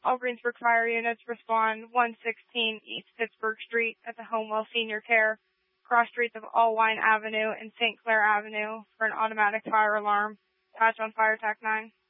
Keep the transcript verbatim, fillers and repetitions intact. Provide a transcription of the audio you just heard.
All Greensburg fire units respond one sixteen East Pittsburgh Street at the Homewell Senior Care, cross streets of Allwine Avenue and Saint Clair Avenue for an automatic fire alarm. Patch on Fire Tac nine.